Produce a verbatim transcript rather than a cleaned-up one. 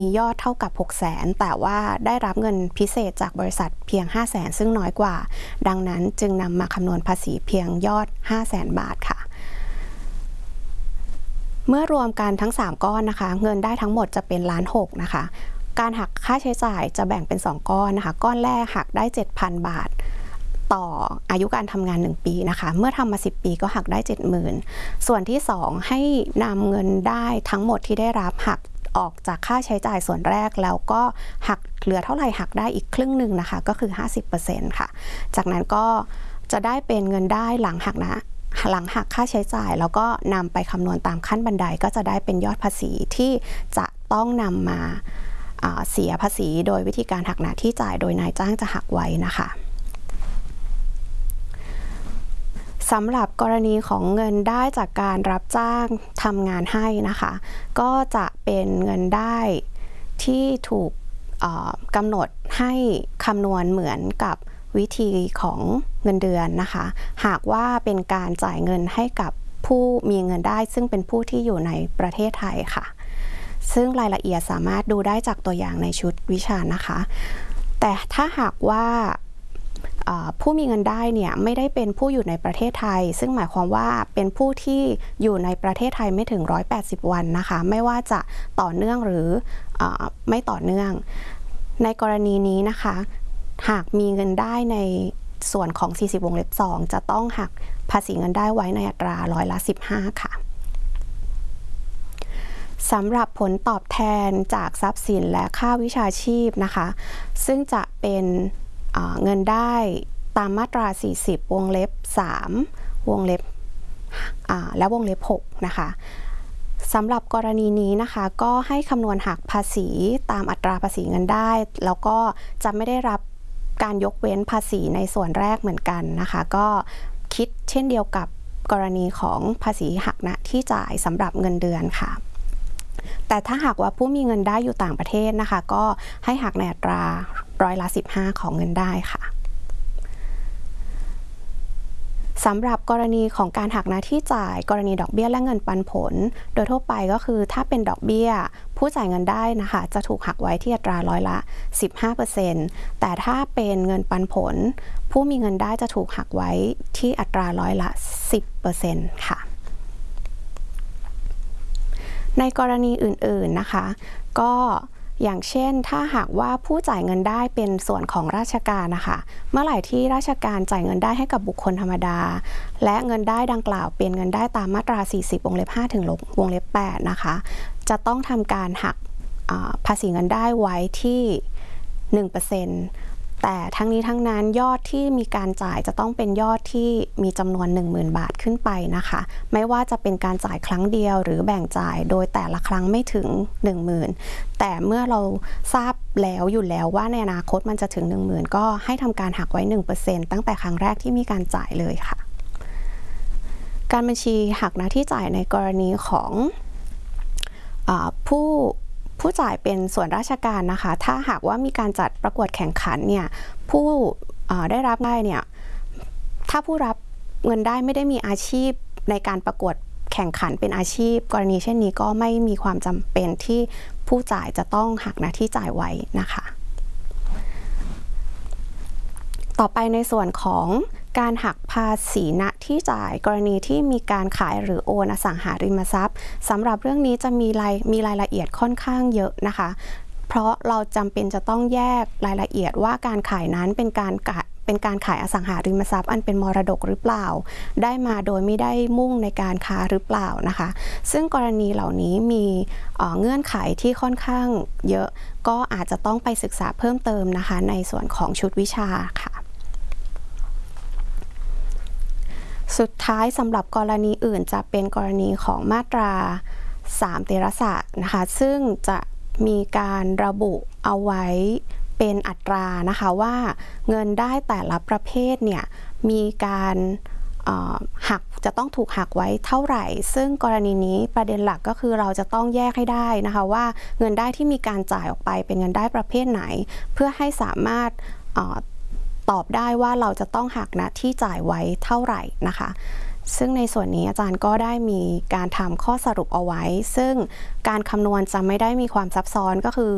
มียอดเท่ากับ หกแสน แต่ว่าได้รับเงินพิเศษจากบริษัทเพียง ห้าแสน ซึ่งน้อยกว่าดังนั้นจึงนำมาคำนวณภาษีเพียงยอด ห้าแสน บาทค่ะเมื่อรวมกันทั้งสามก้อนนะคะเงินได้ทั้งหมดจะเป็นล้านหกนะคะการหักค่าใช้จ่ายจะแบ่งเป็นสองก้อนนะคะก้อนแรกหักได้ เจ็ดพัน บาทต่ออายุการทำงานหนึ่งปีนะคะเมื่อทำมาสิบปีก็หักได้ เจ็ดหมื่น ส่วนที่สองให้นำเงินได้ทั้งหมดที่ได้รับหักออกจากค่าใช้จ่ายส่วนแรกแล้วก็หักเหลือเท่าไหร่หักได้อีกครึ่งหนึ่งนะคะก็คือ ห้าสิบเปอร์เซ็นต์ ค่ะจากนั้นก็จะได้เป็นเงินได้หลังหักนะหลังหักค่าใช้จ่ายแล้วก็นำไปคำนวณตามขั้นบันไดก็จะได้เป็นยอดภาษีที่จะต้องนำมาเสียภาษีโดยวิธีการหักหน้าที่จ่ายโดยนายจ้างจะหักไว้นะคะสำหรับกรณีของเงินได้จากการรับจ้างทำงานให้นะคะก็จะเป็นเงินได้ที่ถูกกำหนดให้คำนวณเหมือนกับวิธีของเงินเดือนนะคะหากว่าเป็นการจ่ายเงินให้กับผู้มีเงินได้ซึ่งเป็นผู้ที่อยู่ในประเทศไทยค่ะซึ่งรายละเอียดสามารถดูได้จากตัวอย่างในชุดวิชานะคะแต่ถ้าหากว่าผู้มีเงินได้เนี่ยไม่ได้เป็นผู้อยู่ในประเทศไทยซึ่งหมายความว่าเป็นผู้ที่อยู่ในประเทศไทยไม่ถึงหนึ่งร้อยแปดสิบวันนะคะไม่ว่าจะต่อเนื่องหรือไม่ต่อเนื่องในกรณีนี้นะคะหากมีเงินได้ในส่วนของ สี่สิบ วงเล็บ สองจะต้องหักภาษีเงินได้ไว้ในอัตราร้อยละสิบห้าค่ะสำหรับผลตอบแทนจากทรัพย์สินและค่าวิชาชีพนะคะซึ่งจะเป็นเงินได้ตามมาตราสี่สิบวงเล็บสามวงเล็บและวงเล็บหกนะคะสำหรับกรณีนี้นะคะก็ให้คำนวณหักภาษีตามอัตราภาษีเงินได้แล้วก็จะไม่ได้รับการยกเว้นภาษีในส่วนแรกเหมือนกันนะคะก็คิดเช่นเดียวกับกรณีของภาษีหักหน้าที่จ่ายสำหรับเงินเดือนค่ะแต่ถ้าหากว่าผู้มีเงินได้อยู่ต่างประเทศนะคะก็ให้หักในอัตราร้อยละสิบห้าของเงินได้ค่ะสำหรับกรณีของการหักหน้าที่จ่ายกรณีดอกเบี้ยและเงินปันผลโดยทั่วไปก็คือถ้าเป็นดอกเบี้ยผู้จ่ายเงินได้นะคะจะถูกหักไว้ที่อัตราร้อยละ สิบห้าเปอร์เซ็นต์ แต่ถ้าเป็นเงินปันผลผู้มีเงินได้จะถูกหักไว้ที่อัตราร้อยละ สิบเปอร์เซ็นต์ ค่ะในกรณีอื่นๆนะคะก็อย่างเช่นถ้าหากว่าผู้จ่ายเงินได้เป็นส่วนของราชการนะคะเมื่อไหร่ที่ราชการจ่ายเงินได้ให้กับบุคคลธรรมดาและเงินได้ดังกล่าวเป็นเงินได้ตามมาตราสี่สิบวงเล็บห้าถึงวงเล็บแปดนะคะจะต้องทำการหักภาษีเงินได้ไว้ที่ หนึ่งเปอร์เซ็นต์ แต่ทั้งนี้ทั้งนั้นยอดที่มีการจ่ายจะต้องเป็นยอดที่มีจำนวน หนึ่งหมื่น บาทขึ้นไปนะคะไม่ว่าจะเป็นการจ่ายครั้งเดียวหรือแบ่งจ่ายโดยแต่ละครั้งไม่ถึง หนึ่งหมื่น แต่เมื่อเราทราบแล้วอยู่แล้วว่าในอนาคตมันจะถึง หนึ่งหมื่น ก็ให้ทำการหักไว้ หนึ่งเปอร์เซ็นต์ ตั้งแต่ครั้งแรกที่มีการจ่ายเลยค่ะการบัญชีหักหน้าที่จ่ายในกรณีของอ่าผู้ผู้จ่ายเป็นส่วนราชการนะคะถ้าหากว่ามีการจัดประกวดแข่งขันเนี่ยผู้ได้รับได้เนี่ยถ้าผู้รับเงินได้ไม่ได้มีอาชีพในการประกวดแข่งขันเป็นอาชีพกรณีเช่นนี้ก็ไม่มีความจำเป็นที่ผู้จ่ายจะต้องหักหน้าที่จ่ายไว้นะคะต่อไปในส่วนของการหักภาษีณที่จ่ายกรณีที่มีการขายหรือโอนอสังหาริมทรัพย์สำหรับเรื่องนี้จะมีรายมีรายละเอียดค่อนข้างเยอะนะคะเพราะเราจำเป็นจะต้องแยกรายละเอียดว่าการขายนั้นเป็นการเป็นการขายอสังหาริมทรัพย์อันเป็นมรดกหรือเปล่าได้มาโดยไม่ได้มุ่งในการค้าหรือเปล่านะคะซึ่งกรณีเหล่านี้มีเงื่อนไขที่ค่อนข้างเยอะก็อาจจะต้องไปศึกษาเพิ่มเติมนะคะในส่วนของชุดวิชาค่ะสุดท้ายสำหรับกรณีอื่นจะเป็นกรณีของมาตราสามเตรศาสตร์นะคะซึ่งจะมีการระบุเอาไว้เป็นอัตรานะคะว่าเงินได้แต่ละประเภทเนี่ยมีการหักจะต้องถูกหักไว้เท่าไหร่ซึ่งกรณีนี้ประเด็นหลักก็คือเราจะต้องแยกให้ได้นะคะว่าเงินได้ที่มีการจ่ายออกไปเป็นเงินได้ประเภทไหนเพื่อให้สามารถตอบได้ว่าเราจะต้องหักณที่จ่ายไว้เท่าไหร่นะคะซึ่งในส่วนนี้อาจารย์ก็ได้มีการทำข้อสรุปเอาไว้ซึ่งการคำนวณจะไม่ได้มีความซับซ้อนก็คือ